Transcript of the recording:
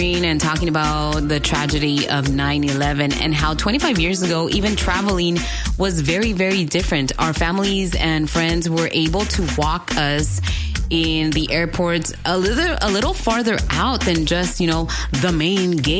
and talking about the tragedy of 9/11 and how 25 years ago, even traveling was very, very different. Our families and friends were able to walk us in the airports a little farther out than just, the main gate.